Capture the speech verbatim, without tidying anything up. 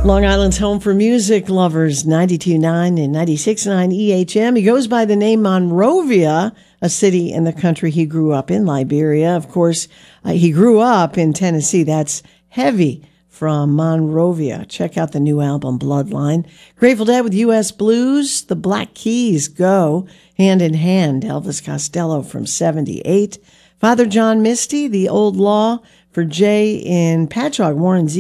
Long Island's home for music lovers, ninety-two point nine and ninety-six point nine E H M. He goes by the name Monrovia, a city in the country he grew up in, Liberia. Of course, uh, he grew up in Tennessee. That's heavy from Monrovia. Check out the new album, Bloodline. Grateful Dead with U S Blues. The Black Keys go hand in hand. Elvis Costello from seventy-eight. Father John Misty, The Old Law for Jay in Patchogue, Warren Z.